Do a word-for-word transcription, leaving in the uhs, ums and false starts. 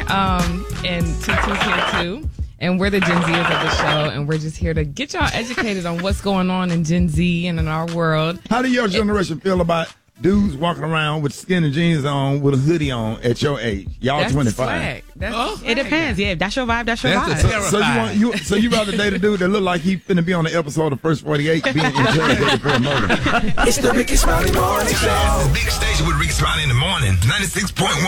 Um, and Tutu's here too. And we're the Gen Zers of the show, and we're just here to get y'all educated on what's going on in Gen Z and in our world. How do your generation it, feel about dudes walking around with skinny jeans on with a hoodie on at your age? Y'all that's twenty-five. That's oh. swag. It depends. Yeah, if that's your vibe, that's your that's vibe. So, so you want you so you rather date a dude that look like he finna be on the episode of First forty-eight being interrogated for a murder? It's the Ricky Smiley Morning Show. Big station with Ricky Smiley in the morning. ninety-six point one